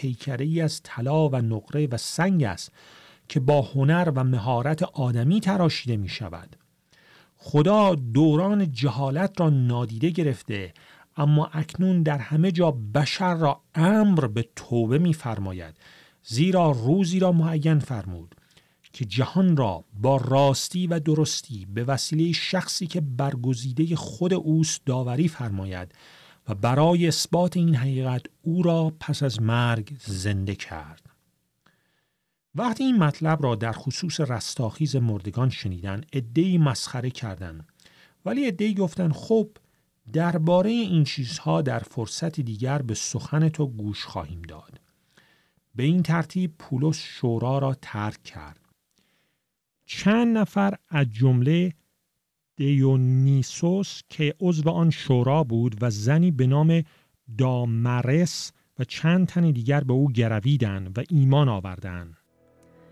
پیکره‌ای از طلا و نقره و سنگ است که با هنر و مهارت آدمی تراشیده می شود. خدا دوران جهالت را نادیده گرفته، اما اکنون در همه جا بشر را امر به توبه می فرماید، زیرا روزی را معین فرمود که جهان را با راستی و درستی به وسیله شخصی که برگزیده خود اوست داوری فرماید و برای اثبات این حقیقت او را پس از مرگ زنده کرد. وقتی این مطلب را در خصوص رستاخیز مردگان شنیدن، عده‌ای مسخره کردند، ولی عده‌ای گفتند خب درباره این چیزها در فرصت دیگر به سخن تو گوش خواهیم داد. به این ترتیب پولس شورا را ترک کرد. چند نفر از جمله دیونیسوس که عضو آن شورا بود و زنی به نام دامرس و چند تن دیگر به او گرویدند و ایمان آوردند.